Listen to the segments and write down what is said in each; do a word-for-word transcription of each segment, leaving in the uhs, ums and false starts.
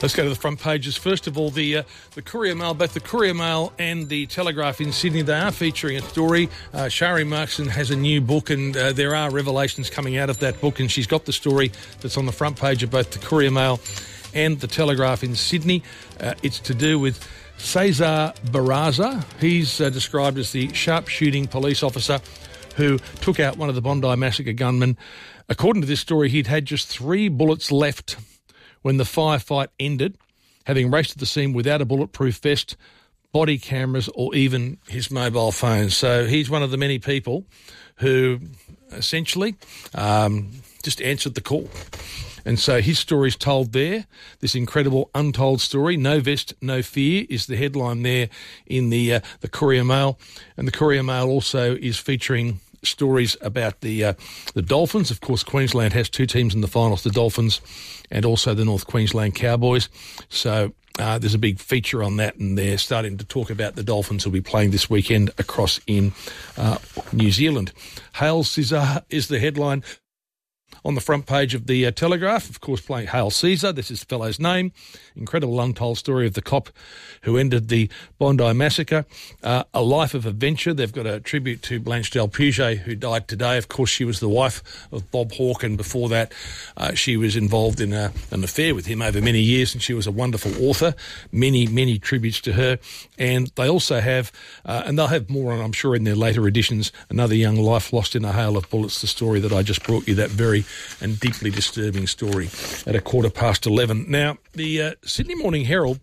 Let's go to the front pages. First of all, the uh, the Courier Mail, both the Courier Mail and the Telegraph in Sydney, they are featuring a story. Uh, Shari Markson has a new book, and uh, there are revelations coming out of that book, and she's got the story that's on the front page of both the Courier Mail and the Telegraph in Sydney. Uh, it's to do with Cesar Barraza. He's uh, described as the sharpshooting police officer who took out one of the Bondi Massacre gunmen. According to this story, he'd had just three bullets left when the firefight ended, having raced to the scene without a bulletproof vest, body cameras, or even his mobile phone. So he's one of the many people who essentially um, just answered the call. And so his story's told there, this incredible untold story. No vest, no fear is the headline there in the uh, the Courier Mail. And the Courier Mail also is featuring stories about the uh, the Dolphins. Of course, Queensland has two teams in the finals, the Dolphins and also the North Queensland Cowboys. So uh, there's a big feature on that, and they're starting to talk about the Dolphins who will be playing this weekend across in uh, New Zealand. Hail Caesar is the headline on the front page of the uh, Telegraph, of course, playing Hail Caesar. This is the fellow's name. Incredible untold story of the cop who ended the Bondi Massacre. Uh, a life of adventure. They've got a tribute to Blanche Del Puget, who died today. Of course, she was the wife of Bob Hawke, and before that, uh, she was involved in a, an affair with him over many years, and she was a wonderful author. Many, many tributes to her. And they also have, uh, and they'll have more on, I'm sure, in their later editions, Another Young Life Lost in a Hail of Bullets, the story that I just brought you, that very and deeply disturbing story at a quarter past eleven. Now, the uh, Sydney Morning Herald,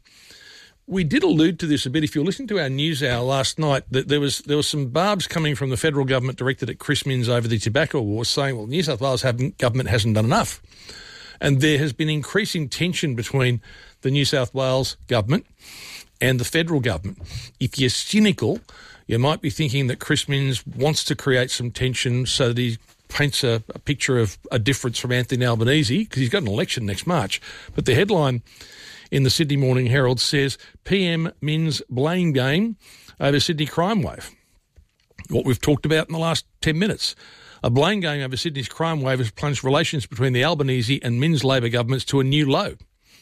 we did allude to this a bit. If you were listening to our news hour last night, that there was there was some barbs coming from the federal government directed at Chris Minns over the tobacco wars, saying, well, New South Wales haven't, government hasn't done enough. And there has been increasing tension between the New South Wales government and the federal government. If you're cynical, you might be thinking that Chris Minns wants to create some tension so that he paints a, a picture of a difference from Anthony Albanese, because he's got an election next March. But the headline in the Sydney Morning Herald says, P M Minns blame game over Sydney crime wave. What we've talked about in the last ten minutes. A blame game over Sydney's crime wave has plunged relations between the Albanese and Minns Labor governments to a new low,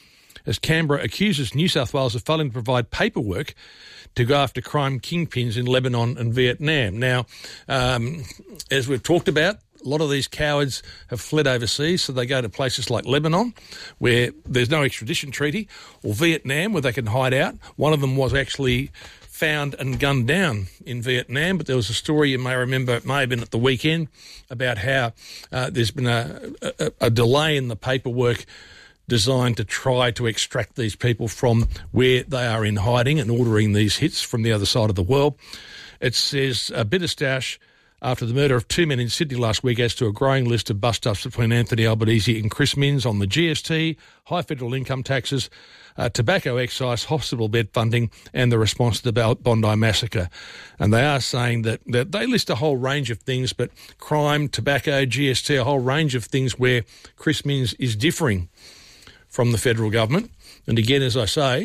as Canberra accuses New South Wales of failing to provide paperwork to go after crime kingpins in Lebanon and Vietnam. Now, um, as we've talked about, a lot of these cowards have fled overseas, so they go to places like Lebanon, where there's no extradition treaty, or Vietnam, where they can hide out. One of them was actually found and gunned down in Vietnam, but there was a story you may remember, it may have been at the weekend, about how uh, there's been a, a, a delay in the paperwork designed to try to extract these people from where they are in hiding and ordering these hits from the other side of the world. It says a bit of stash after the murder of two men in Sydney last week adds to a growing list of bust-ups between Anthony Albanese and Chris Minns on the G S T, high federal income taxes, uh, tobacco excise, hospital bed funding, and the response to the Bondi Massacre. And they are saying that, that they list a whole range of things, but crime, tobacco, G S T, a whole range of things where Chris Minns is differing from the federal government. And again, as I say,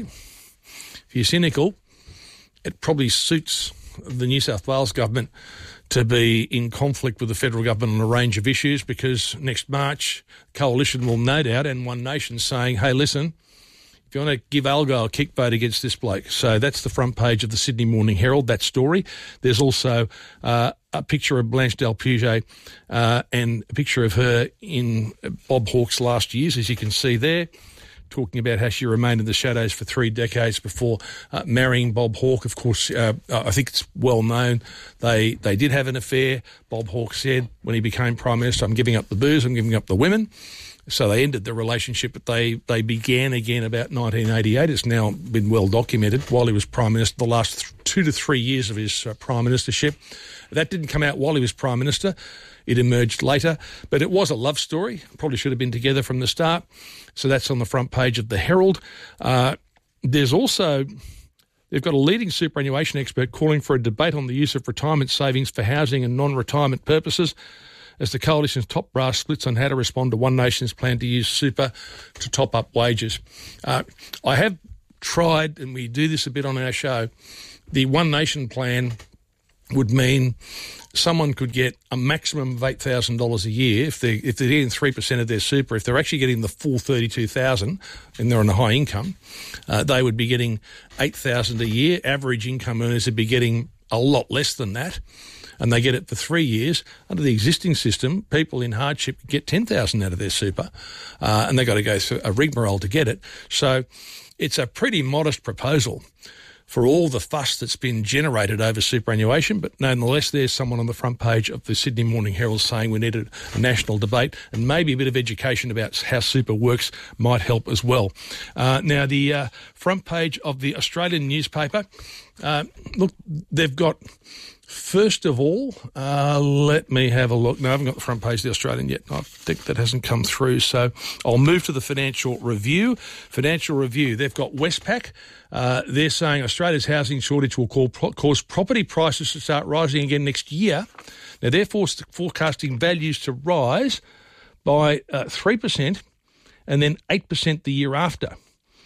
if you're cynical, it probably suits the New South Wales government to be in conflict with the federal government on a range of issues, because next March, Coalition will no doubt, and One Nation, saying, hey, listen, if you want to give Algo a kick, vote against this bloke. So that's the front page of the Sydney Morning Herald, that story. There's also uh, a picture of Blanche Del Puget uh, and a picture of her in Bob Hawke's last years, as you can see there, talking about how she remained in the shadows for three decades before uh, marrying Bob Hawke. Of course, uh, I think it's well known they they did have an affair. Bob Hawke said when he became Prime Minister, I'm giving up the booze, I'm giving up the women. So they ended the relationship, but they, they began again about nineteen eighty-eight. It's now been well documented while he was Prime Minister, the last th- two to three years of his uh, Prime Ministership. That didn't come out while he was Prime Minister. It emerged later, but it was a love story. Probably should have been together from the start. So that's on the front page of the Herald. Uh, there's also, they've got a leading superannuation expert calling for a debate on the use of retirement savings for housing and non-retirement purposes, as the coalition's top brass splits on how to respond to One Nation's plan to use super to top up wages. Uh, I have tried, and we do this a bit on our show, the One Nation plan would mean someone could get a maximum of eight thousand dollars a year if they're, if they're getting three percent of their super. If they're actually getting the full thirty-two thousand dollars and they're on a high income, uh, they would be getting eight thousand dollars a year. Average income earners would be getting a lot less than that, and they get it for three years. Under the existing system, people in hardship get ten thousand dollars out of their super, uh, and they've got to go through a rigmarole to get it. So it's a pretty modest proposal for all the fuss that's been generated over superannuation, but nonetheless there's someone on the front page of the Sydney Morning Herald saying we need a, a national debate, and maybe a bit of education about how super works might help as well. Uh, now, the uh, front page of the Australian newspaper, uh, look, they've got... First of all, uh, let me have a look. No, I haven't got the front page of the Australian yet. I think that hasn't come through. So I'll move to the Financial Review. Financial Review, they've got Westpac. Uh, they're saying Australia's housing shortage will cause property prices to start rising again next year. Now, they're forecasting values to rise by uh, three percent and then eight percent the year after.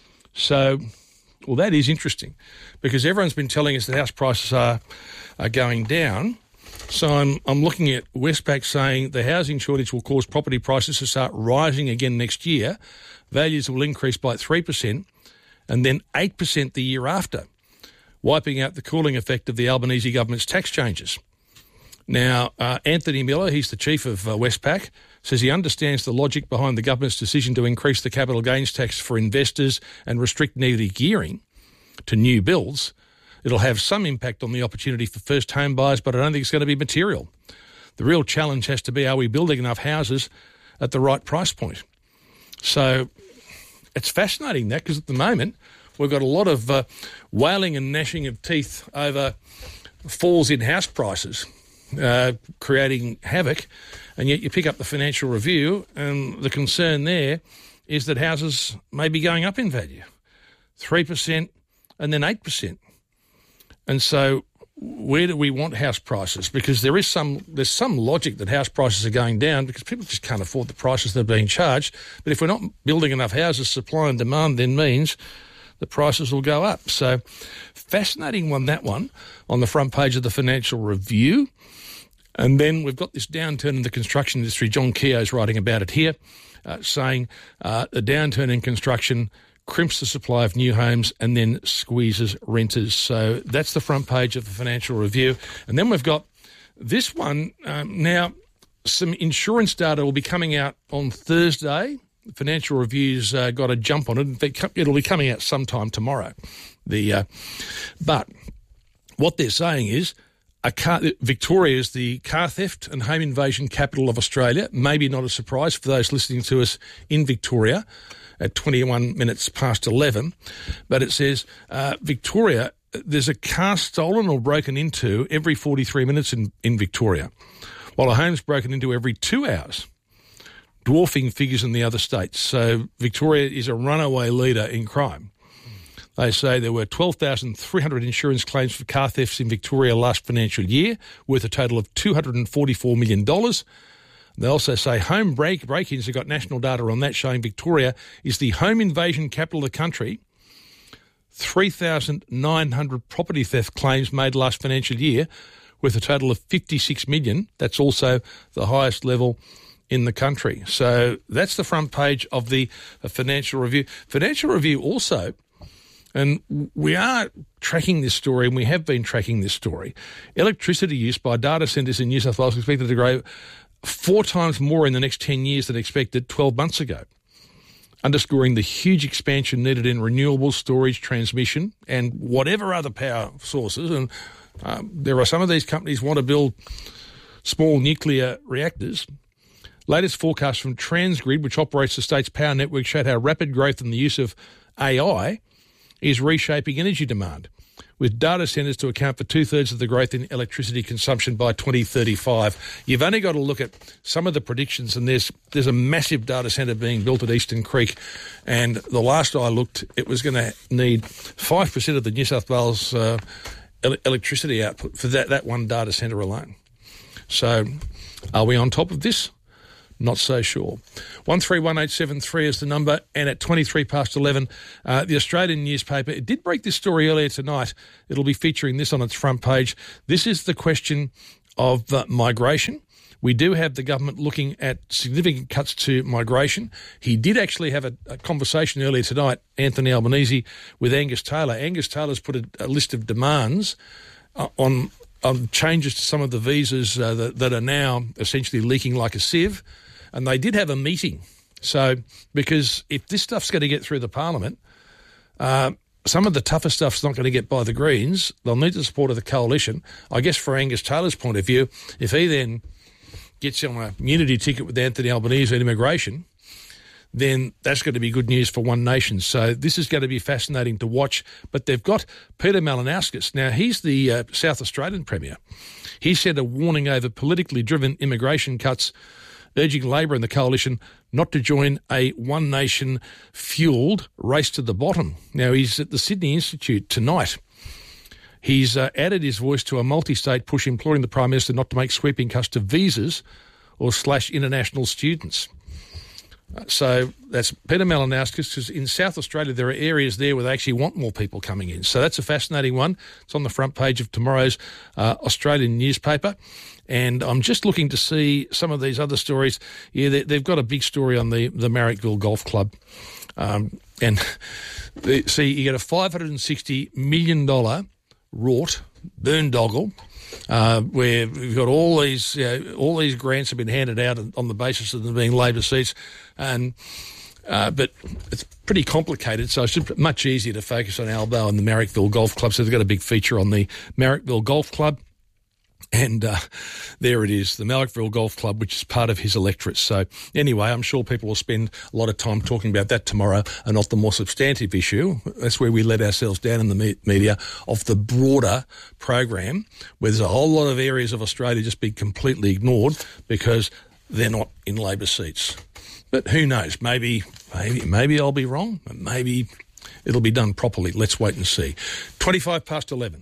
So, well, that is interesting because everyone's been telling us that house prices are are going down. So I'm I'm looking at Westpac saying the housing shortage will cause property prices to start rising again next year. Values will increase by three percent and then eight percent the year after, wiping out the cooling effect of the Albanese government's tax changes. Now, uh, Anthony Miller, he's the chief of uh, Westpac, says he understands the logic behind the government's decision to increase the capital gains tax for investors and restrict negative gearing to new builds. It'll have some impact on the opportunity for first home buyers, but I don't think it's going to be material. The real challenge has to be, are we building enough houses at the right price point? So it's fascinating that, because at the moment we've got a lot of uh, wailing and gnashing of teeth over falls in house prices, uh, creating havoc, and yet you pick up the Financial Review and the concern there is that houses may be going up in value, three percent and then eight percent. And so where do we want house prices? Because there is some there's some logic that house prices are going down because people just can't afford the prices they're being charged. But if we're not building enough houses, supply and demand then means the prices will go up. So fascinating one, that one, on the front page of the Financial Review. And then we've got this downturn in the construction industry. John Keogh's writing about it here, uh, saying uh, the downturn in construction crimps the supply of new homes and then squeezes renters. So that's the front page of the Financial Review. And then we've got this one. Um, now, some insurance data will be coming out on Thursday. The Financial Review's uh, got a jump on it. In fact, it'll be coming out sometime tomorrow. The uh, But what they're saying is a car, Victoria is the car theft and home invasion capital of Australia. Maybe not a surprise for those listening to us in Victoria at twenty-one minutes past eleven. But it says uh, Victoria, there's a car stolen or broken into every forty-three minutes in, in Victoria, while a home's broken into every two hours, dwarfing figures in the other states. So Victoria is a runaway leader in crime. They say there were twelve thousand three hundred insurance claims for car thefts in Victoria last financial year, worth a total of two hundred forty-four million dollars. They also say home break, break-ins have got national data on that, showing Victoria is the home invasion capital of the country. three thousand nine hundred property theft claims made last financial year, with a total of fifty-six million. That's also the highest level in the country. So that's the front page of the Financial Review. Financial Review also, and we are tracking this story, and we have been tracking this story, electricity use by data centres in New South Wales is expected to grow four times more in the next ten years than expected twelve months ago, underscoring the huge expansion needed in renewable storage, transmission, and whatever other power sources. And um, there are some of these companies want to build small nuclear reactors. Latest forecast from Transgrid, which operates the state's power network, showed how rapid growth in the use of A I is reshaping energy demand, with data centres to account for two-thirds of the growth in electricity consumption by twenty thirty-five. You've only got to look at some of the predictions, and there's there's a massive data centre being built at Eastern Creek, and the last I looked, it was going to need five percent of the New South Wales uh, el- electricity output for that, that one data centre alone. So are we on top of this? Not so sure. one three one eight seven three is the number, and at twenty-three past eleven, uh, the Australian newspaper, it did break this story earlier tonight. It'll be featuring this on its front page. This is the question of uh, migration. We do have the government looking at significant cuts to migration. He did actually have a, a conversation earlier tonight, Anthony Albanese, with Angus Taylor. Angus Taylor's put a, a list of demands uh, on, on changes to some of the visas uh, that, that are now essentially leaking like a sieve. And they did have a meeting. So, because if this stuff's going to get through the Parliament, uh, some of the tougher stuff's not going to get by the Greens. They'll need the support of the coalition. I guess for Angus Taylor's point of view, if he then gets on a unity ticket with Anthony Albanese on immigration, then that's going to be good news for One Nation. So this is going to be fascinating to watch. But they've got Peter Malinauskas. Now, he's the uh, South Australian Premier. He sent a warning over politically driven immigration cuts, urging Labor and the coalition not to join a One Nation-fuelled race to the bottom. Now, he's at the Sydney Institute tonight. He's uh, added his voice to a multi-state push imploring the Prime Minister not to make sweeping cuts to visas or slash international students. Uh, so that's Peter Malinauskas, because in South Australia there are areas there where they actually want more people coming in. So that's a fascinating one. It's on the front page of tomorrow's uh, Australian newspaper. And I'm just looking to see some of these other stories. Yeah, they, they've got a big story on the, the Marrickville Golf Club. Um, and the, see, you get a five hundred sixty million dollars rort, boondoggle, uh, where we've got all these you know, all these grants have been handed out on the basis of them being Labor seats, and uh, but it's pretty complicated, so it's just much easier to focus on Albo and the Marrickville Golf Club. So they've got a big feature on the Marrickville Golf Club. And uh, there it is, the Marrickville Golf Club, which is part of his electorate. So anyway, I'm sure people will spend a lot of time talking about that tomorrow and not the more substantive issue. That's where we let ourselves down in the me- media of the broader program, where there's a whole lot of areas of Australia just being completely ignored because they're not in Labor seats. But who knows? Maybe, maybe, maybe I'll be wrong. Maybe it'll be done properly. Let's wait and see. twenty-five past eleven.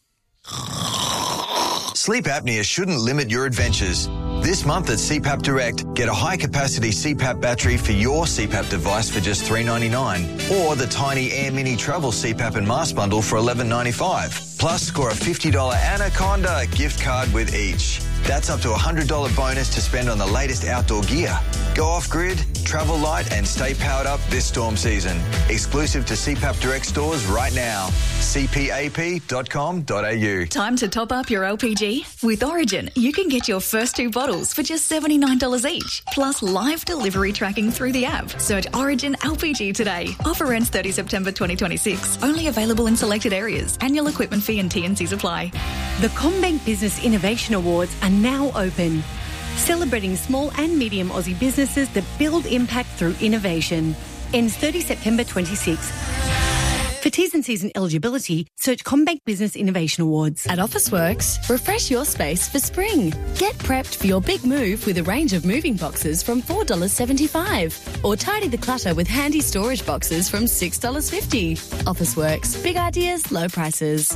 Sleep apnea shouldn't limit your adventures. This month at C PAP Direct, get a high-capacity C PAP battery for your C PAP device for just three dollars ninety-nine, or the tiny Air Mini Travel C PAP and Mask Bundle for eleven dollars ninety-five. Plus, score a fifty dollars Anaconda gift card with each. That's up to a one hundred dollars bonus to spend on the latest outdoor gear. Go off-grid, travel light and stay powered up this storm season. Exclusive to C PAP Direct stores right now. c p a p dot com dot a u. Time to top up your L P G? With Origin, you can get your first two bottles for just seventy-nine dollars each, plus live delivery tracking through the app. Search Origin L P G today. Offer ends thirtieth September twenty twenty-six. Only available in selected areas. Annual equipment fee and T and Cs apply. The CommBank Business Innovation Awards are now open, celebrating small and medium Aussie businesses that build impact through innovation. Ends thirtieth September twenty-six. For T's and C's and eligibility, search CommBank Business Innovation Awards. At Officeworks, refresh your space for spring. Get prepped for your big move with a range of moving boxes from four dollars seventy-five. Or tidy the clutter with handy storage boxes from six dollars fifty. Officeworks, big ideas, low prices.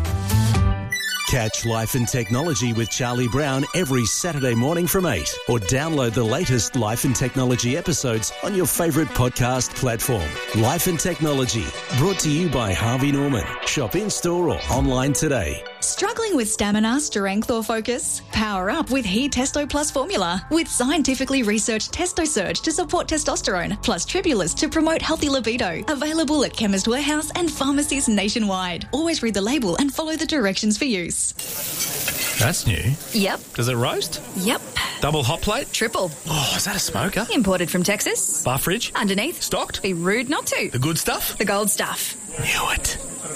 Catch Life and Technology with Charlie Brown every Saturday morning from eight, or download the latest Life and Technology episodes on your favourite podcast platform. Life and Technology, brought to you by Harvey Norman. Shop in-store or online today. Struggling with stamina, strength or focus? Power up with He Testo Plus formula. With scientifically researched Testo Surge to support testosterone, plus Tribulus to promote healthy libido. Available at Chemist Warehouse and pharmacies nationwide. Always read the label and follow the directions for use. That's new. Yep. Does it roast? Yep. Double hot plate? Triple. Oh, is that a smoker? Imported from Texas. Bar fridge? Underneath. Stocked? Be rude not to. The good stuff? The gold stuff. Knew it.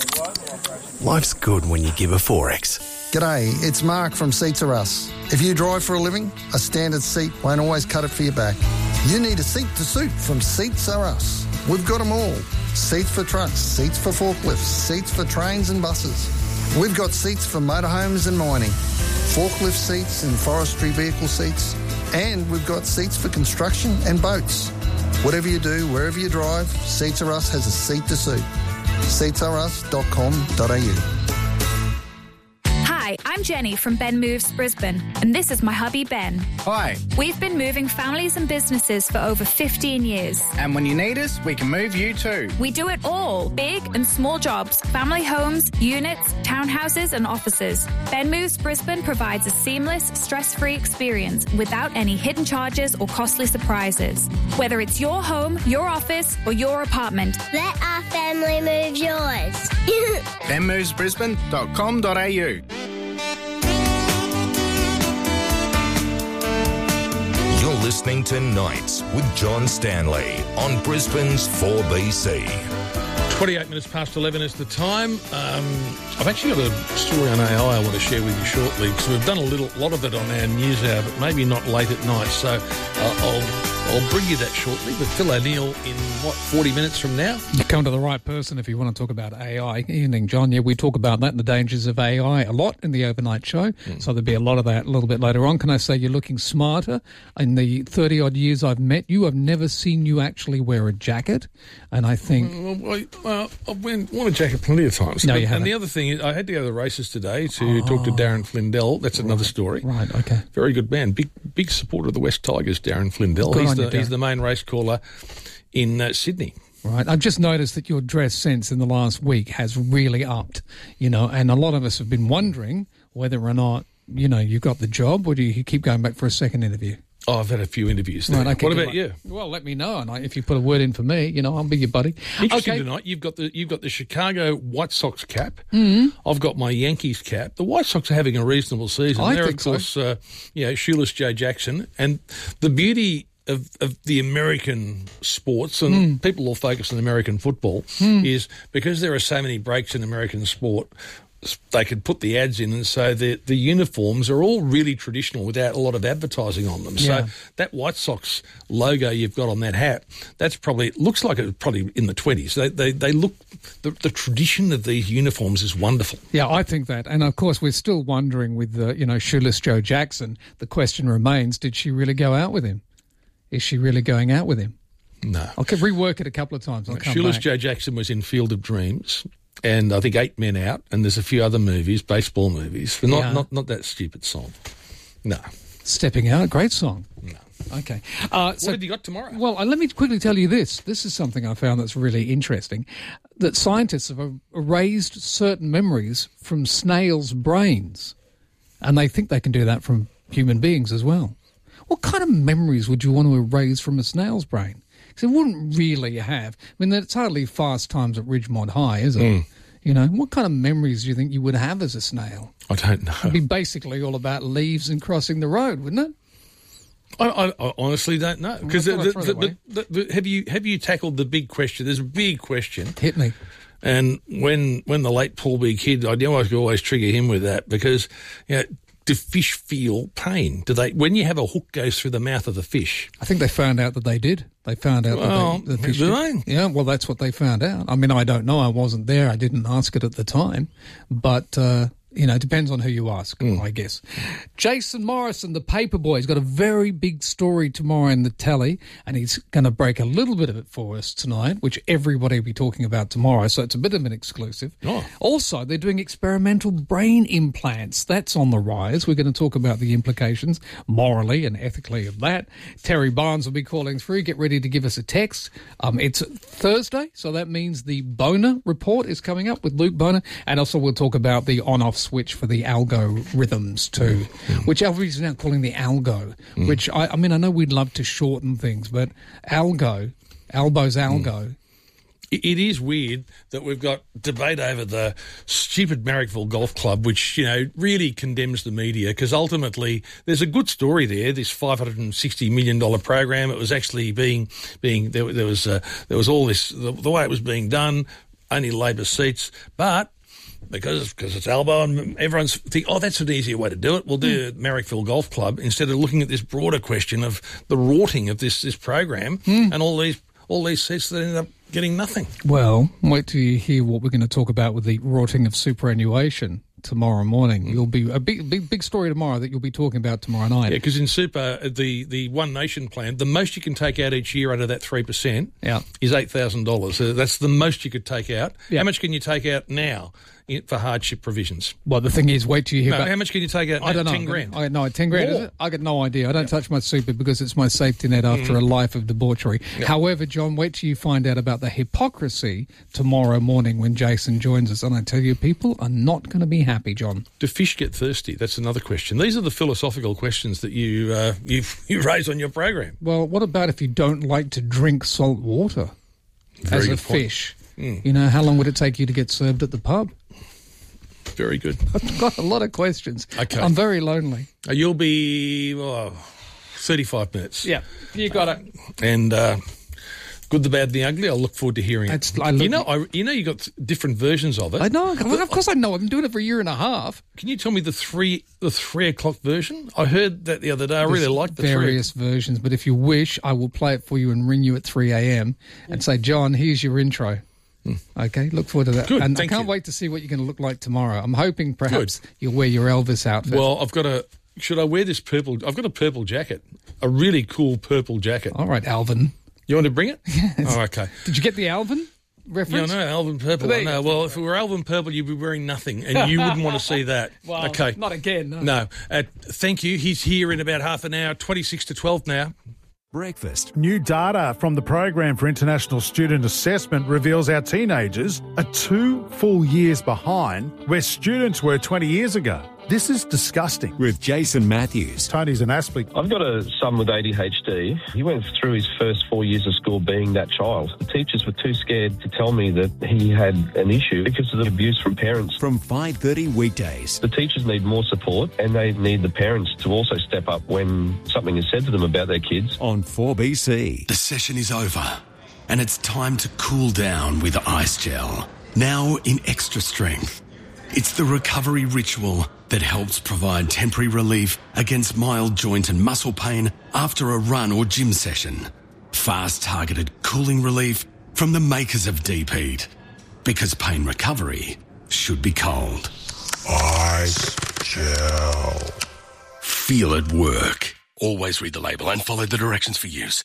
Life's good when you give a Forex. G'day, it's Mark from Seats Are Us. If you drive for a living, a standard seat won't always cut it for your back. You need a seat to suit from Seats Are Us. We've got them all. Seats for trucks, seats for forklifts, seats for trains and buses. We've got seats for motorhomes and mining, forklift seats and forestry vehicle seats, and we've got seats for construction and boats. Whatever you do, wherever you drive, Seats Are Us has a seat to suit. seats are us dot com dot a u. Hi, I'm I'm Jenny from Ben Moves Brisbane, and this is my hubby Ben. Hi. We've been moving families and businesses for over fifteen years. And when you need us, we can move you too. We do it all, big and small jobs, family homes, units, townhouses and offices. Ben Moves Brisbane provides a seamless, stress-free experience without any hidden charges or costly surprises. Whether it's your home, your office or your apartment, let our family move yours. ben moves brisbane dot com dot a u. You're listening to Nights with John Stanley on Brisbane's four B C. twenty-eight minutes past eleven is the time. Um, I've actually got a story on A I I want to share with you shortly, because we've done a little lot of it on our news hour, but maybe not late at night. So uh, I'll I'll bring you that shortly. But Phil O'Neill in, what, forty minutes from now? You come to the right person if you want to talk about A I. Evening, John. Yeah, we talk about that and the dangers of A I a lot in the overnight show. Mm. So there'll be a lot of that a little bit later on. Can I say you're looking smarter? In the thirty-odd years I've met you, I've never seen you actually wear a jacket. And I think... Mm, well, well, I've worn a jacket plenty of times. No, and, you haven't. And the other thing is, I had to go to the races today to oh. talk to Darren Flindell. That's another right. story. Right, okay. Very good man. Big big supporter of the West Tigers, Darren Flindell. Good he's, on the, you, Darren. he's the main race caller in uh, Sydney. Right. I've just noticed that your dress sense in the last week has really upped, you know, and a lot of us have been wondering whether or not, you know, you got the job, or do you keep going back for a second interview? Oh, I've had a few interviews there. Right, okay, what about like, you? Well, let me know, and I, if you put a word in for me, you know, I'll be your buddy. Interesting okay. tonight. You've got the you've got the Chicago White Sox cap. Mm-hmm. I've got my Yankees cap. The White Sox are having a reasonable season. I They're, think of course, so. uh, you know, shoeless Joe Jackson, and the beauty of, of the American sports, and mm. people will focus on American football, mm. is because there are so many breaks in American sport. They could put the ads in, and so the the uniforms are all really traditional without a lot of advertising on them. Yeah. So that White Sox logo you've got on that hat, that's probably looks like it's probably in the twenties. They they they look the, the tradition of these uniforms is wonderful. Yeah, I think that, and of course we're still wondering with the you know shoeless Joe Jackson. The question remains: did she really go out with him? Is she really going out with him? No. I'll rework it a couple of times. I'll come Shoeless back. Joe Jackson was in Field of Dreams. And I think Eight Men Out, and there's a few other movies, baseball movies, but not, Yeah. not, not that stupid song. No. Stepping Out, great song. No. Okay. Uh, so, what have you got tomorrow? Well, uh, let me quickly tell you this. This is something I found that's really interesting, that scientists have erased certain memories from snails' brains, and they think they can do that from human beings as well. What kind of memories would you want to erase from a snail's brain? Because it wouldn't really have. I mean, it's hardly Fast Times at Ridgemont High, is it? Mm. You know, what kind of memories do you think you would have as a snail? I don't know. It'd be basically all about leaves and crossing the road, wouldn't it? I, I, I honestly don't know. Because Well, I thought I'd throw it away. the, the, the, have you have you tackled the big question? There's a big question. Hit me. And when when the late Paul B. Kidd, I knew I could always trigger him with that, because you know, do fish feel pain? Do they? When you have a hook goes through the mouth of the fish? I think they found out that they did. They found out Well, that they, the fish do did. they? Yeah, well, that's what they found out. I mean, I don't know. I wasn't there. I didn't ask it at the time. But, uh, you know, it depends on who you ask, mm. I guess. Jason Morrison, the Paperboy, has got a very big story tomorrow in the telly, and he's going to break a little bit of it for us tonight, which everybody will be talking about tomorrow, so it's a bit of an exclusive. Oh. Also, they're doing experimental brain implants. That's on the rise. We're going to talk about the implications morally and ethically of that. Terry Barnes will be calling through. Get ready to give us a text. Um, it's Thursday, so that means the Boner report is coming up with Luke Boner, and also we'll talk about the on-off switch for the algorithms too, mm. which everybody's now calling the algo, mm. which I, I mean, I know we'd love to shorten things, but algo, albo's algo. Mm. It is weird that we've got debate over the stupid Marrickville Golf Club, which, you know, really condemns the media, because ultimately there's a good story there, this five hundred sixty million dollars program. It was actually being, being there, there was uh, there was all this, the, the way it was being done, only Labor seats, but because because it's Albo and everyone's think, oh, that's an easier way to do it. We'll do mm. Marrickville Golf Club, instead of looking at this broader question of the rorting of this this program mm. and all these all these seats that end up getting nothing. Well, wait till you hear what we're going to talk about with the rorting of superannuation tomorrow morning. You'll be a big, big, big story tomorrow that you'll be talking about tomorrow night. Yeah, because in super, the, the One Nation plan, the most you can take out each year under that three percent yeah. is eight thousand dollars. So that's the most you could take out. Yeah. How much can you take out now in, for hardship provisions? Well, the thing is, wait till you hear no, about... how much can you take out now? I don't know. ten grand? I, no, ten grand, More. is it? I got no idea. I don't touch my super because it's my safety net after Mm. a life of debauchery. Yeah. However, John, wait till you find out about the hypocrisy tomorrow morning when Jason joins us. And I tell you, people are not going to be happy, John. Do fish get thirsty? That's another question. These are the philosophical questions that you uh, you you raise on your program. Well, what about if you don't like to drink salt water Very as a good point. fish? Mm. You know, how long would it take you to get served at the pub? Very good. I've got a lot of questions. Okay. I'm very lonely. Uh, you'll be oh, thirty-five minutes. Yeah, you got it. And uh, good, the bad, and the ugly. I'll look forward to hearing It's, it. I look, you know, I, you know, you got different versions of it. I know. Of course, I know. I've been doing it for a year and a half. Can you tell me the three the three o'clock version? I heard that the other day. I There's really like the various versions, but if you wish, I will play it for you and ring you at three a.m. and say, John, here's your intro. Okay, look forward to that. Good, and I thank can't you. wait to see what you're going to look like tomorrow. I'm hoping perhaps Good. you'll wear your Elvis outfit. Well, I've got a. Should I wear this purple? I've got a purple jacket, a really cool purple jacket. All right, Alvin. You want to bring it? Yes. Oh, okay. Did you get the Alvin reference? Yeah, I know, Alvin Purple. There I you know. go. Well, if it were Alvin Purple, you'd be wearing nothing, and you wouldn't want to see that. Well, okay. not again. No. No. Uh, thank you. He's here in about half an hour, twenty-six to twelve now. Breakfast. New data from the Program for International Student Assessment reveals our teenagers are two full years behind where students were twenty years ago. This is disgusting. With Jason Matthews. Tony's an athlete. I've got a son with A D H D. He went through his first four years of school being that child. The teachers were too scared to tell me that he had an issue because of the abuse from parents. From five thirty weekdays. The teachers need more support and they need the parents to also step up when something is said to them about their kids. On four B C. The session is over and it's time to cool down with Ice Gel. Now in extra strength. It's the recovery ritual that helps provide temporary relief against mild joint and muscle pain after a run or gym session. Fast targeted cooling relief from the makers of Deep Heat. Because pain recovery should be cold. Ice Gel. Feel it work. Always read the label and follow the directions for use.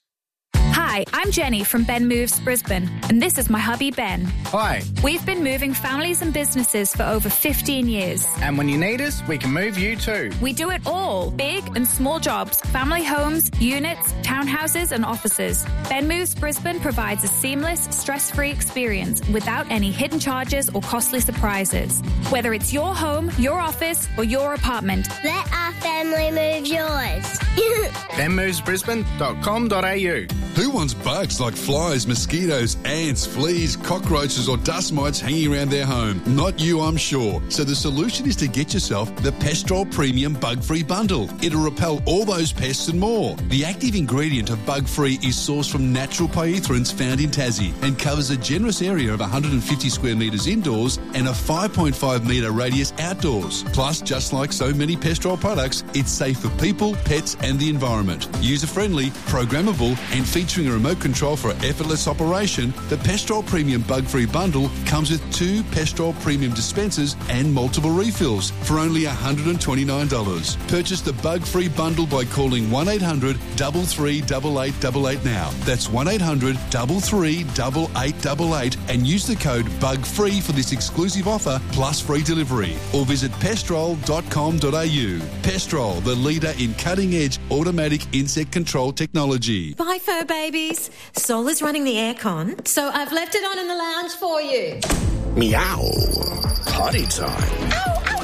Hi, I'm Jenny from Ben Moves Brisbane, and this is my hubby Ben. Hi. We've been moving families and businesses for over fifteen years. And when you need us, we can move you too. We do it all, big and small jobs, family homes, units, townhouses and offices. Ben Moves Brisbane provides a seamless, stress-free experience without any hidden charges or costly surprises. Whether it's your home, your office or your apartment. Let our family move yours. ben moves brisbane dot com dot a u. Who wants bugs like flies, mosquitoes, ants, fleas, cockroaches or dust mites hanging around their home? Not you, I'm sure. So the solution is to get yourself the Pestrol Premium Bug-Free Bundle. It'll repel all those pests and more. The active ingredient of Bug-Free is sourced from natural pyrethroids found in Tassie and covers a generous area of one hundred fifty square metres indoors and a five point five metre radius outdoors. Plus, just like so many Pestrol products, it's safe for people, pets and the environment. User-friendly, programmable and featuring a remote control for effortless operation, the Pestrol Premium Bug-Free Bundle comes with two Pestrol Premium dispensers and multiple refills for only one hundred twenty-nine dollars. Purchase the Bug-Free Bundle by calling one eight hundred, three three eight, eight eight eight now. That's one eight hundred, three three eight, eight eight eight and use the code BUGFREE for this exclusive offer plus free delivery. Or visit pestrol dot com dot a u. Pestrol, the leader in cutting-edge automatic insect control technology. Bye, fur babies. Sol is running the aircon, so I've left it on in the lounge for you. Meow. Potty time. Ow, ow,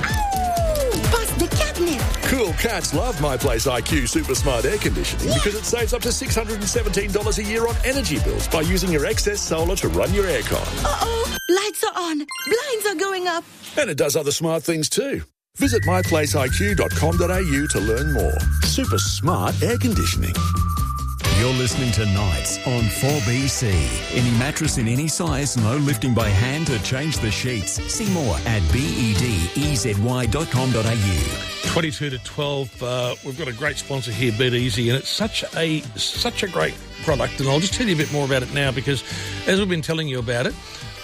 ow! Bust the catnip. Cool cats love My Place I Q Super Smart Air Conditioning because it saves up to six hundred seventeen dollars a year on energy bills by using your excess solar to run your aircon. Uh-oh, lights are on. Blinds are going up. And it does other smart things too. Visit my place I Q dot com dot a u to learn more. Super smart air conditioning. You're listening to Nights on four B C. Any mattress in any size, no lifting by hand to change the sheets. See more at bedezy dot com dot a u. twenty-two to twelve, uh, we've got a great sponsor here, BetEasy, and it's such a such a great product, and I'll just tell you a bit more about it now because as we've been telling you about it,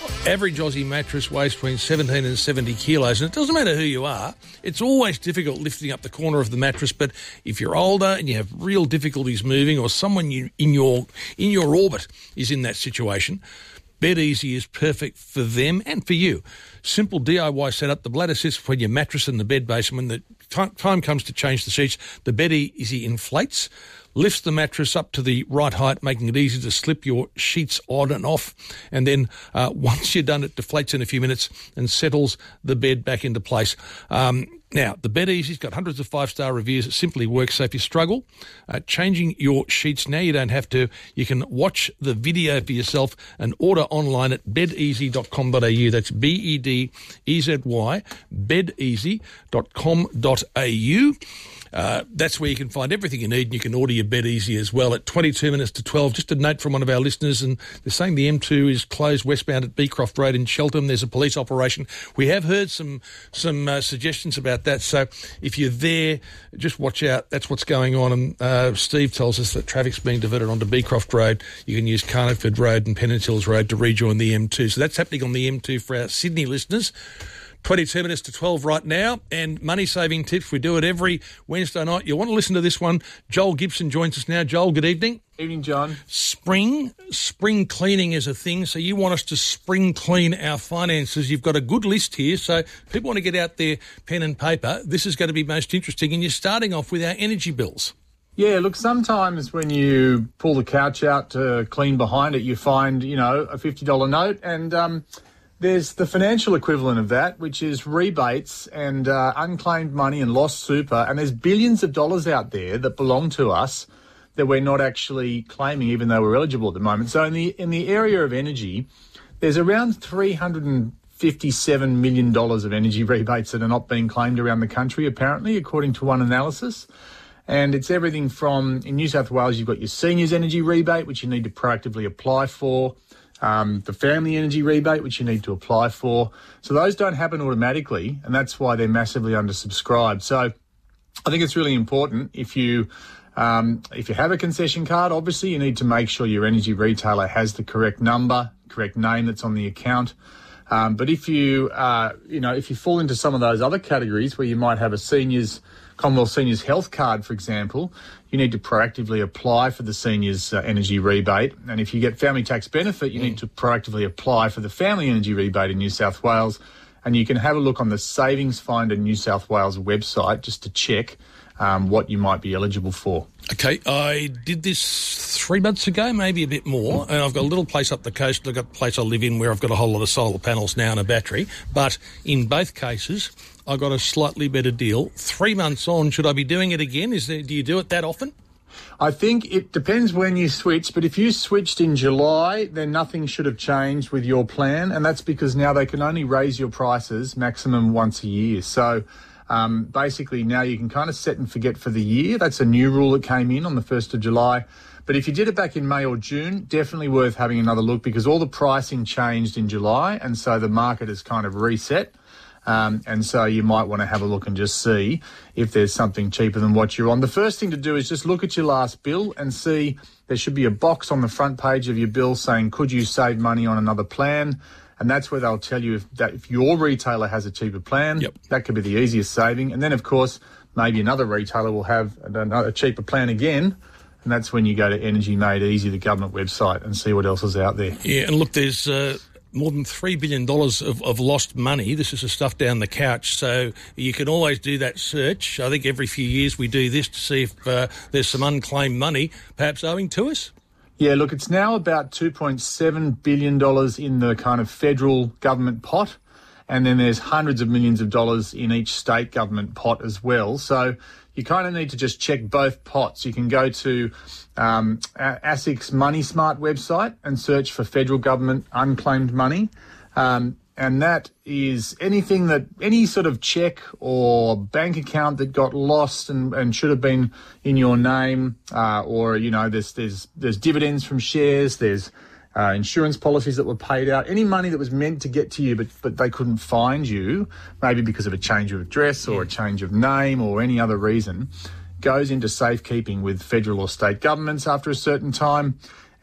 Average Aussie mattress weighs between seventeen and seventy kilos, and it doesn't matter who you are. It's always difficult lifting up the corner of the mattress, but if you're older and you have real difficulties moving, or someone you, in your in your orbit is in that situation, Bed Easy is perfect for them and for you. Simple D I Y setup. The bladder sits between your mattress and the bed base, and when the t- time comes to change the sheets, the Bed Easy inflates, lifts the mattress up to the right height, making it easy to slip your sheets on and off. And then uh, once you're done, it deflates in a few minutes and settles the bed back into place. Um, now, the Bed Easy's got hundreds of five-star reviews. It simply works. So if you struggle uh, changing your sheets now, you don't have to. You can watch the video for yourself and order online at bed easy dot com dot a u. That's B E D E Z Y, bed easy dot com dot a u. Uh, that's where you can find everything you need, and you can order your Bed Easy as well at twenty-two minutes to twelve. Just a note from one of our listeners, and they're saying the M two is closed westbound at Beecroft Road in Cheltenham. There's a police operation. We have heard some some uh, suggestions about that, so if you're there, just watch out. That's what's going on. And uh, Steve tells us that traffic's being diverted onto Beecroft Road. You can use Carniford Road and Pennant Hills Road to rejoin the M two. So that's happening on the M two for our Sydney listeners. twenty-two minutes to twelve right now, and money-saving tips. We do it every Wednesday night. You want to listen to this one. Joel Gibson joins us now. Joel, good evening. Evening, John. Spring, spring cleaning is a thing, so you want us to spring clean our finances. You've got a good list here, so if people want to get out their pen and paper, this is going to be most interesting, and you're starting off with our energy bills. Yeah, look, sometimes when you pull the couch out to clean behind it, you find, you know, a fifty dollars note, and um, there's the financial equivalent of that, which is rebates and uh, unclaimed money and lost super, and there's billions of dollars out there that belong to us that we're not actually claiming, even though we're eligible at the moment. So in the in the area of energy, there's around three hundred fifty-seven million dollars of energy rebates that are not being claimed around the country, apparently, according to one analysis. And it's everything from, in New South Wales, you've got your seniors energy rebate, which you need to proactively apply for, um, the family energy rebate, which you need to apply for. So those don't happen automatically, and that's why they're massively undersubscribed. So I think it's really important if you um, if you have a concession card, obviously you need to make sure your energy retailer has the correct number, correct name that's on the account. Um, but if you, uh, you know, if you fall into some of those other categories where you might have a seniors, Commonwealth Seniors Health Card, for example, you need to proactively apply for the seniors uh, energy rebate. And if you get family tax benefit, you mm. need to proactively apply for the family energy rebate in New South Wales. And you can have a look on the Savings Finder New South Wales website just to check um, what you might be eligible for. Okay, I did this three months ago, maybe a bit more, and I've got a little place up the coast. I've got a place I live in where I've got a whole lot of solar panels now and a battery. But in both cases, I got a slightly better deal. Three months on, should I be doing it again? Is there, do you do it that often? I think it depends when you switch, but if you switched in July, then nothing should have changed with your plan, and that's because now they can only raise your prices maximum once a year. So um, basically now you can kind of set and forget for the year. That's a new rule that came in on the first of July. But if you did it back in May or June, definitely worth having another look because all the pricing changed in July, and so the market has kind of reset. Um, and so you might want to have a look and just see if there's something cheaper than what you're on. The first thing to do is just look at your last bill and see there should be a box on the front page of your bill saying, could you save money on another plan? And that's where they'll tell you if that if your retailer has a cheaper plan, yep. that could be the easiest saving. And then, of course, maybe another retailer will have a, a cheaper plan again. And that's when you go to Energy Made Easy, the government website, and see what else is out there. Yeah, and look, there's Uh... more than three billion dollars of, of lost money. This is the stuff down the couch. So you can always do that search. I think every few years we do this to see if uh, there's some unclaimed money perhaps owing to us. Yeah, look, it's now about two point seven billion dollars in the kind of federal government pot. And then there's hundreds of millions of dollars in each state government pot as well. So you kind of need to just check both pots. You can go to um, ASIC's Money Smart website and search for federal government unclaimed money. Um, and that is anything that, any sort of check or bank account that got lost and, and should have been in your name, uh, or, you know, there's, there's, there's dividends from shares, there's Uh, insurance policies that were paid out, any money that was meant to get to you but, but they couldn't find you, maybe because of a change of address or a change of name or any other reason, goes into safekeeping with federal or state governments after a certain time.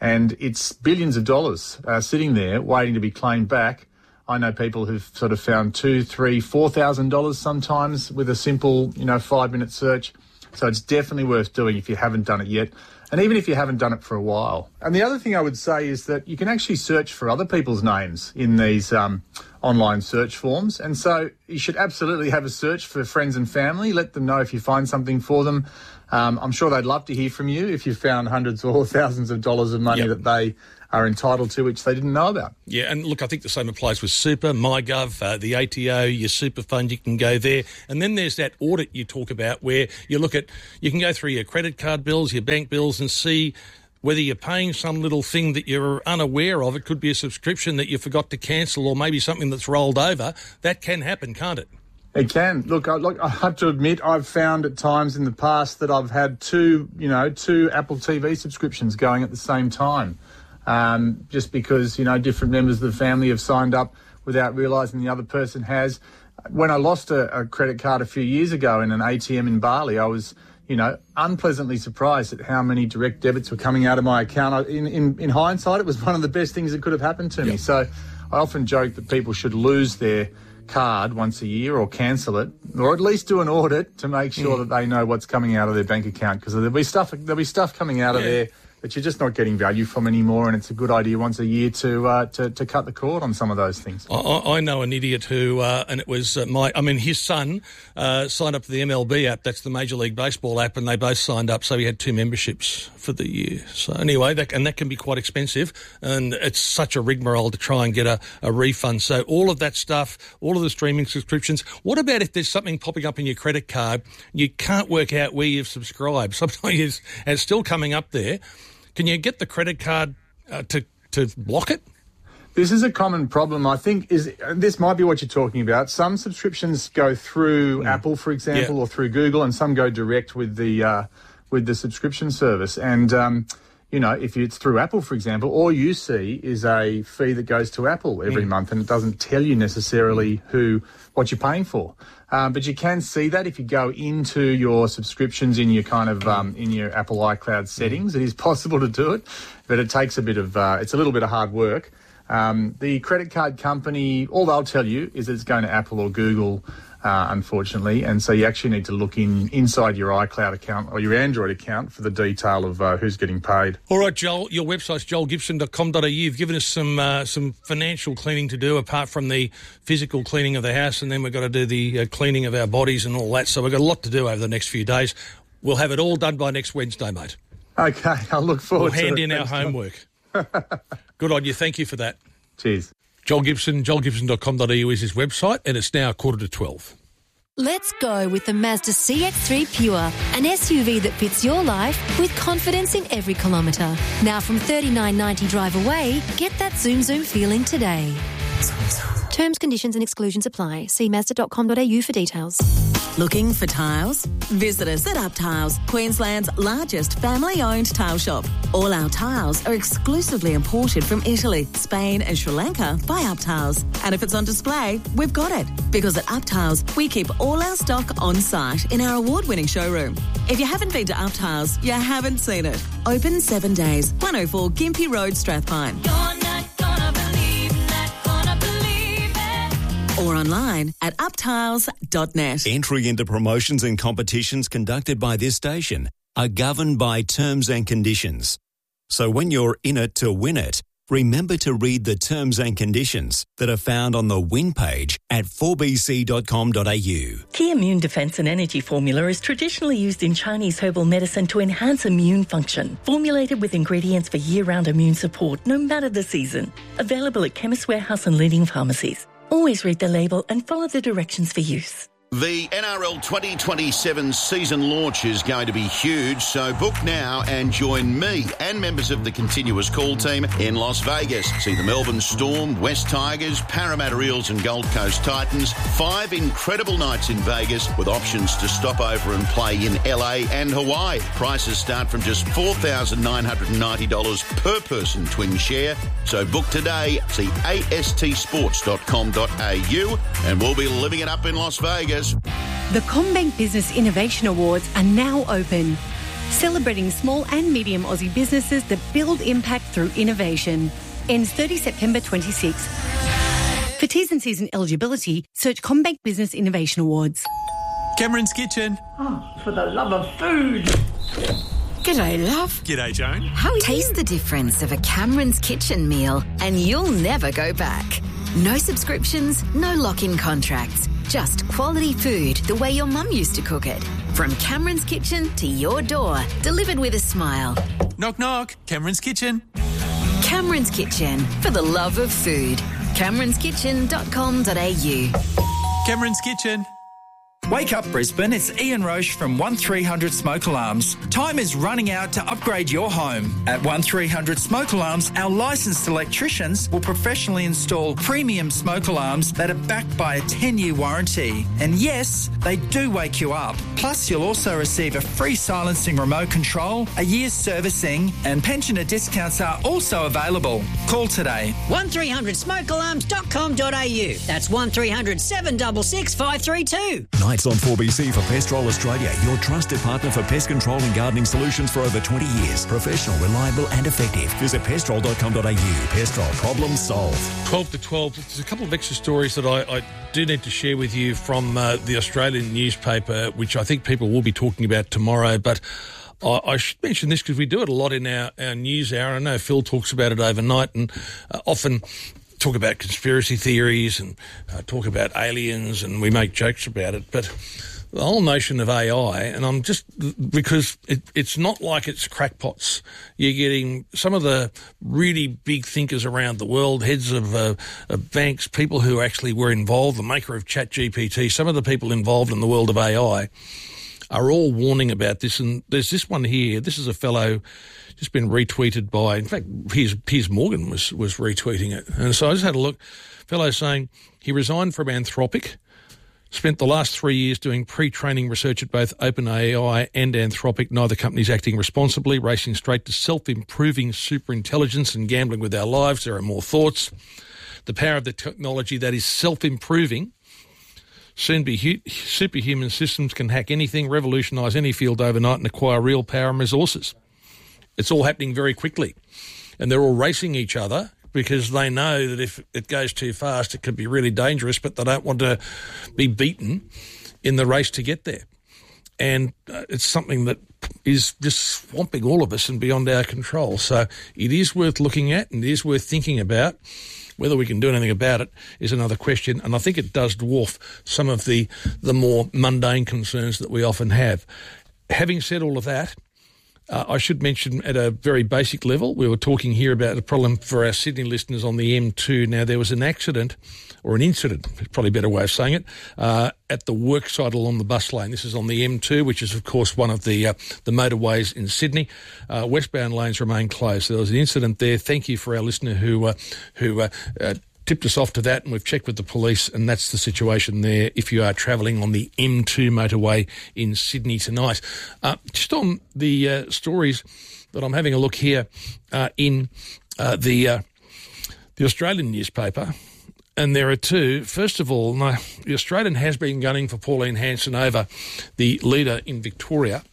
and it's billions of dollars uh, sitting there waiting to be claimed back. I know people who've sort of found two, three, four thousand dollars sometimes with a simple, you know, five-minute search. So it's definitely worth doing if you haven't done it yet, and even if you haven't done it for a while. And the other thing I would say is that you can actually search for other people's names in these um, online search forms, and so you should absolutely have a search for friends and family. Let them know if you find something for them. Um, I'm sure they'd love to hear from you if you found hundreds or thousands of dollars of money yep. that they are entitled to, which they didn't know about. Yeah, and look, I think the same applies with Super, MyGov, uh, the A T O, your Super Fund, you can go there. And then there's that audit you talk about where you look at, you can go through your credit card bills, your bank bills, and see whether you're paying some little thing that you're unaware of. It could be a subscription that you forgot to cancel, or maybe something that's rolled over. That can happen, can't it? It can. Look, I, look, I have to admit, I've found at times in the past that I've had two, you know, two Apple T V subscriptions going at the same time. Um, just because, you know, different members of the family have signed up without realising the other person has. When I lost a, a credit card a few years ago in an A T M in Bali, I was, you know, unpleasantly surprised at how many direct debits were coming out of my account. I, in, in, in hindsight, it was one of the best things that could have happened to me. Yep. So I often joke that people should lose their card once a year or cancel it, or at least do an audit to make sure mm. that they know what's coming out of their bank account, because there'll be stuff there'll be stuff coming out yeah. of there that you're just not getting value from anymore, and it's a good idea once a year to uh, to, to cut the cord on some of those things. I, I know an idiot who, uh, and it was uh, my, I mean, his son uh, signed up for the M L B app, that's the Major League Baseball app, and they both signed up, so he had two memberships for the year. So anyway, that, and that can be quite expensive, and it's such a rigmarole to try and get a, a refund. So all of that stuff, all of the streaming subscriptions. What about if there's something popping up in your credit card, you can't work out where you've subscribed? Sometimes it's, it's still coming up there. Can you get the credit card uh, to, to block it? This is a common problem, I think. Is this might be what you're talking about. Some subscriptions go through mm. Apple, for example, yeah. or through Google, and some go direct with the uh, with the subscription service. And um, you know, if it's through Apple, for example, all you see is a fee that goes to Apple every mm. month, and it doesn't tell you necessarily who what you're paying for. Um, but you can see that if you go into your subscriptions in your kind of um, in your Apple iCloud settings. It is possible to do it, but it takes a bit of uh, it's a little bit of hard work. Um, the credit card company, all they'll tell you is that it's going to Apple or Google, uh, unfortunately, and so you actually need to look in inside your iCloud account or your Android account for the detail of uh, who's getting paid. All right, Joel, your website's joel gibson dot com dot a u. You've given us some uh, some financial cleaning to do apart from the physical cleaning of the house, and then we've got to do the uh, cleaning of our bodies and all that, so we've got a lot to do over the next few days. We'll have it all done by next Wednesday, mate. Okay, I'll look forward we'll to it. We'll hand in our Thanks, homework. Good on you. Thank you for that. Cheers. Joel Gibson, joel gibson dot com dot a u is his website, and it's now quarter to twelve. Let's go with the Mazda C X three Pure, an S U V that fits your life with confidence in every kilometre. Now from thirty-nine ninety drive away, get that zoom zoom feeling today. Terms, conditions and exclusions apply. See mazda dot com dot a u for details. Looking for tiles? Visit us at Up Tiles, Queensland's largest family-owned tile shop. All our tiles are exclusively imported from Italy, Spain and Sri Lanka by Up Tiles. And if it's on display, we've got it. Because at Up Tiles, we keep all our stock on site in our award-winning showroom. If you haven't been to Up Tiles, you haven't seen it. Open seven days, one oh four Gympie Road, Strathpine. Or online at up tiles dot net. Entry into promotions and competitions conducted by this station are governed by terms and conditions. So when you're in it to win it, remember to read the terms and conditions that are found on the win page at four b c dot com dot a u. Key Immune Defense and Energy Formula is traditionally used in Chinese herbal medicine to enhance immune function. Formulated with ingredients for year-round immune support, no matter the season. Available at Chemist Warehouse and leading pharmacies. Always read the label and follow the directions for use. The N R L twenty twenty-seven season launch is going to be huge, so book now and join me and members of the Continuous Call team in Las Vegas. See the Melbourne Storm, West Tigers, Parramatta Eels and Gold Coast Titans. Five incredible nights in Vegas with options to stop over and play in L A and Hawaii. Prices start from just four thousand nine hundred ninety dollars per person twin share. So book today. See a s t sports dot com dot a u and we'll be living it up in Las Vegas. The CommBank Business Innovation Awards are now open. Celebrating small and medium Aussie businesses that build impact through innovation. Ends the thirtieth of September twenty-six. For T's and C's and eligibility, search CommBank Business Innovation Awards. Cameron's Kitchen. Oh, for the love of food. G'day, love. G'day, Joan. How are you? Taste the difference of a Cameron's Kitchen meal and you'll never go back. No subscriptions, no lock-in contracts. Just quality food the way your mum used to cook it. From Cameron's Kitchen to your door, delivered with a smile. Knock, knock. Cameron's Kitchen. Cameron's Kitchen, for the love of food. camerons kitchen dot com dot a u. Cameron's Kitchen. Wake up, Brisbane. It's Ian Roche from one three hundred Smoke Alarms. Time is running out to upgrade your home. At one three hundred Smoke Alarms, our licensed electricians will professionally install premium smoke alarms that are backed by a ten-year warranty. And yes, they do wake you up. Plus, you'll also receive a free silencing remote control, a year's servicing, and pensioner discounts are also available. Call today. one three hundred smoke alarms dot com dot a u. That's one three hundred seven six six five three two. Nights on four B C for Pestrol Australia, your trusted partner for pest control and gardening solutions for over twenty years. Professional, reliable and effective. Visit pestrol dot com dot a u. Pestrol, problem solved. twelve to twelve. There's a couple of extra stories that I, I do need to share with you from uh, the Australian newspaper, which I think people will be talking about tomorrow. But I, I should mention this because we do it a lot in our, our news hour. I know Phil talks about it overnight and uh, often talk about conspiracy theories and uh, talk about aliens, and we make jokes about it. But the whole notion of A I, and I'm just, because it, it's not like it's crackpots. You're getting some of the really big thinkers around the world, heads of, uh, of banks, people who actually were involved, the maker of ChatGPT, some of the people involved in the world of A I are all warning about this. And there's this one here. This is a fellow just been retweeted by, in fact, Piers, Piers Morgan was, was retweeting it. And so I just had a look. Fellow saying he resigned from Anthropic, spent the last three years doing pre-training research at both OpenAI and Anthropic. Neither company's acting responsibly, racing straight to self-improving superintelligence and gambling with our lives. There are more thoughts. The power of the technology that is self-improving. Soon be hu- superhuman systems can hack anything, revolutionise any field overnight and acquire real power and resources. It's all happening very quickly, and they're all racing each other because they know that if it goes too fast, it could be really dangerous, but they don't want to be beaten in the race to get there. And uh, it's something that is just swamping all of us and beyond our control. So it is worth looking at and it is worth thinking about. Whether we can do anything about it is another question, and I think it does dwarf some of the, the more mundane concerns that we often have. Having said all of that, Uh, I should mention at a very basic level, we were talking here about a problem for our Sydney listeners on the M two. Now, there was an accident, or an incident, probably a better way of saying it, uh, at the worksite along the bus lane. This is on the M two, which is, of course, one of the uh, the motorways in Sydney. Uh, westbound lanes remain closed. So there was an incident there. Thank you for our listener who uh, who uh, uh, tipped us off to that, and we've checked with the police, and that's the situation there if you are travelling on the M two motorway in Sydney tonight. Uh, just on the uh, stories that I'm having a look here uh, in uh, the uh, the Australian newspaper, and there are two. First of all, no, the Australian has been gunning for Pauline Hanson over, the leader in Victoria,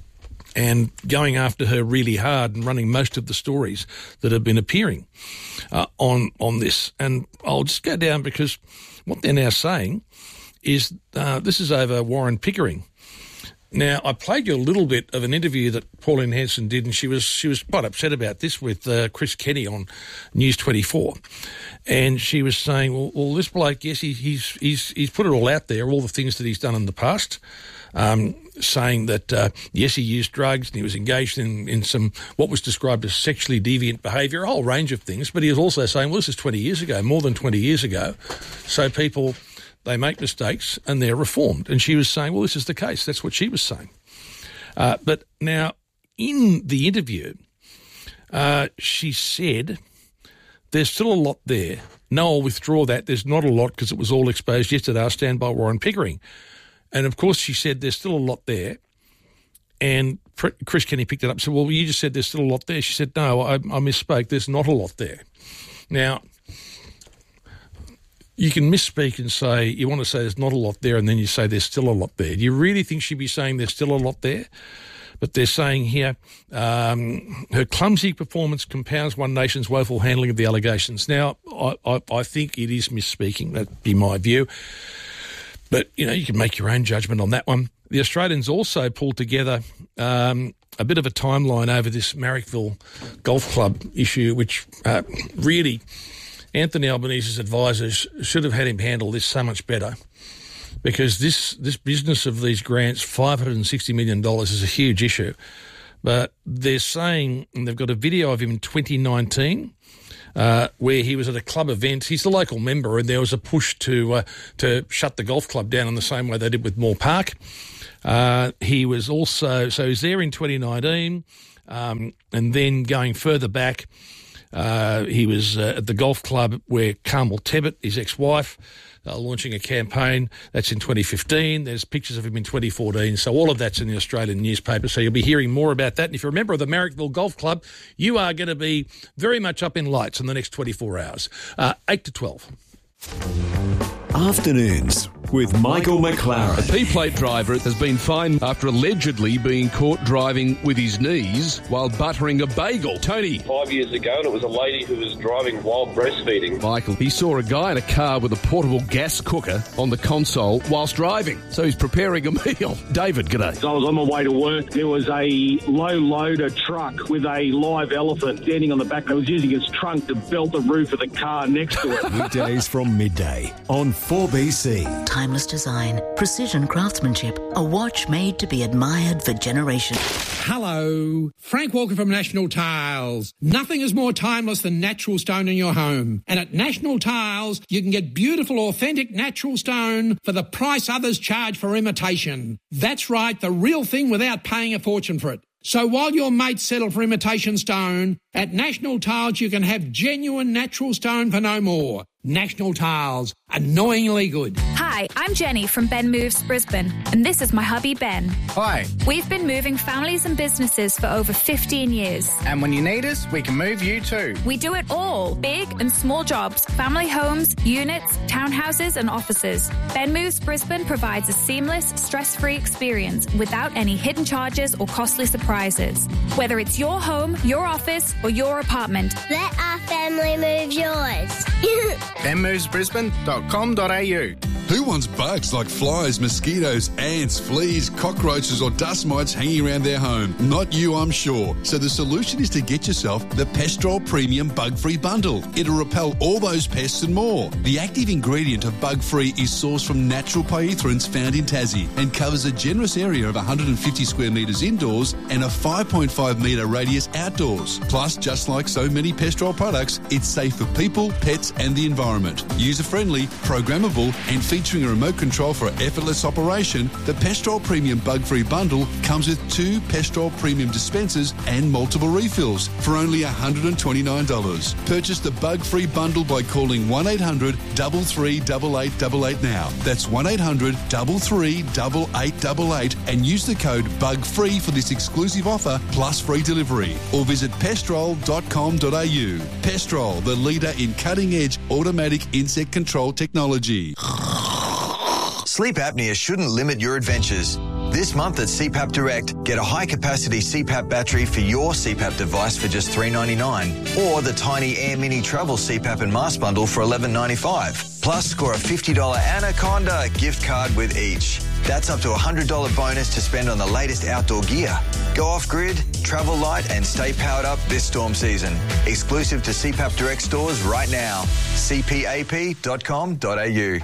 and going after her really hard and running most of the stories that have been appearing uh, on on this. And I'll just go down because what they're now saying is uh, this is over Warren Pickering. Now, I played you a little bit of an interview that Pauline Hanson did, and she was she was quite upset about this with uh, Chris Kenny on News twenty-four. And she was saying, well, well this bloke, yes, he, he's, he's, he's put it all out there, all the things that he's done in the past, um, saying that, uh, yes, he used drugs and he was engaged in, in some what was described as sexually deviant behaviour, a whole range of things. But he was also saying, well, this is twenty years ago, more than twenty years ago. So people, they make mistakes and they're reformed. And she was saying, well, this is the case. That's what she was saying. Uh, but now, in the interview, uh, she said there's still a lot there. No, I'll withdraw that. There's not a lot because it was all exposed yesterday. I'll stand by Warren Pickering. And, of course, she said there's still a lot there. And Chris Kenny picked it up and said, well, you just said there's still a lot there. She said, no, I, I misspoke. There's not a lot there. Now, you can misspeak and say, you want to say there's not a lot there, and then you say there's still a lot there. Do you really think she'd be saying there's still a lot there? But they're saying here, um, her clumsy performance compounds One Nation's woeful handling of the allegations. Now, I, I, I think it is misspeaking. That'd be my view. But, you know, you can make your own judgment on that one. The Australians also pulled together um, a bit of a timeline over this Marrickville Golf Club issue, which uh, really Anthony Albanese's advisors should have had him handle this so much better, because this, this business of these grants, five hundred sixty million dollars, is a huge issue. But they're saying, and they've got a video of him in twenty nineteen, Uh, where he was at a club event. He's the local member, and there was a push to uh, to shut the golf club down in the same way they did with Moore Park. Uh, he was also, so he was there in twenty nineteen, um, and then going further back, uh, he was uh, at the golf club where Carmel Tebbit, his ex-wife, Uh, launching a campaign. That's in twenty fifteen. There's pictures of him in twenty fourteen. So all of that's in the Australian newspaper. So you'll be hearing more about that. And if you're a member of the Marrickville Golf Club, you are going to be very much up in lights in the next twenty-four hours. Uh, eight to twelve. Afternoons with Michael McLaren. A P-plate driver has been fined after allegedly being caught driving with his knees while buttering a bagel. Tony. Five years ago, and it was a lady who was driving while breastfeeding. Michael, he saw a guy in a car with a portable gas cooker on the console whilst driving. So he's preparing a meal. David, g'day. So I was on my way to work. There was a low-loader truck with a live elephant standing on the back. I was using his trunk to belt the roof of the car next to it. Weekdays from midday on four B C. Timeless design, precision craftsmanship, a watch made to be admired for generations. Hello, Frank Walker from National Tiles. Nothing is more timeless than natural stone in your home. And at National Tiles, you can get beautiful, authentic natural stone for the price others charge for imitation. That's right, the real thing without paying a fortune for it. So while your mates settle for imitation stone, at National Tiles you can have genuine natural stone for no more. National Tiles, annoyingly good. Hi, I'm Jenny from Ben Moves Brisbane, and this is my hubby Ben. Hi. We've been moving families and businesses for over fifteen years. And when you need us, we can move you too. We do it all, big and small jobs, family homes, units, townhouses and offices. Ben Moves Brisbane provides a seamless, stress-free experience without any hidden charges or costly surprises. Whether it's your home, your office or your apartment. Let our family move yours. ben moves brisbane dot com dot a u. Who wants bugs like flies, mosquitoes, ants, fleas, cockroaches or dust mites hanging around their home? Not you, I'm sure. So the solution is to get yourself the Pestrol Premium Bug-Free Bundle. It'll repel all those pests and more. The active ingredient of Bug-Free is sourced from natural pyrethroids found in Tassie and covers a generous area of one hundred fifty square metres indoors and a five point five metre radius outdoors. Plus, just like so many Pestrol products, it's safe for people, pets and the environment. User-friendly, programmable and featuring a remote control for effortless operation, the Pestrol Premium Bug-Free Bundle comes with two Pestrol Premium dispensers and multiple refills for only one hundred twenty-nine dollars. Purchase the Bug-Free Bundle by calling one eight hundred, three three eight eight eight eight now. That's one eight hundred, three three eight eight eight eight and use the code BUGFREE for this exclusive offer plus free delivery. Or visit pestrol dot com dot a u. Pestrol, the leader in cutting-edge automatic insect control technology. Sleep apnea shouldn't limit your adventures. This month at C PAP Direct, get a high-capacity C PAP battery for your C PAP device for just three dollars ninety-nine, or the tiny Air Mini Travel C PAP and Mask Bundle for eleven dollars ninety-five. Plus, score a fifty dollars Anaconda gift card with each. That's up to a one hundred dollars bonus to spend on the latest outdoor gear. Go off-grid, travel light and stay powered up this storm season. Exclusive to C PAP Direct stores right now. c p a p dot com dot a u.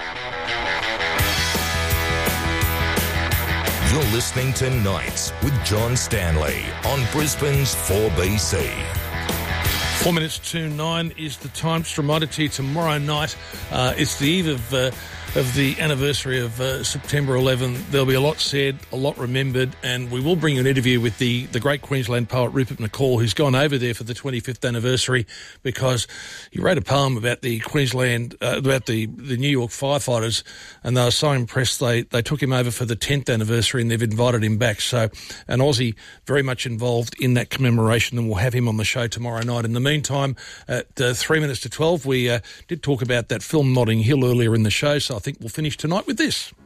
You're listening to Nights with John Stanley on Brisbane's four B C. Four minutes to nine is the time. Just a reminder to you, tomorrow night, uh, it's the eve of uh, of the anniversary of uh, September eleventh. There'll be a lot said, a lot remembered, and we will bring you an interview with the, the great Queensland poet Rupert McCall, who's gone over there for the twenty-fifth anniversary because he wrote a poem about the Queensland, uh, about the, the New York firefighters, and they were so impressed they, they took him over for the tenth anniversary and they've invited him back. So an Aussie very much involved in that commemoration, and we'll have him on the show tomorrow night. In the meantime, at uh, three minutes to twelve, we uh, did talk about that film Notting Hill earlier in the show, so I think we'll finish tonight with this.